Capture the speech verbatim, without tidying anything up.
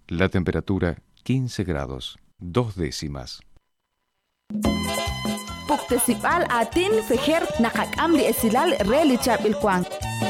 La temperatura quince grados, dos décimas. Puktesipal atin feher nakakam di esilal relichap ilkwang.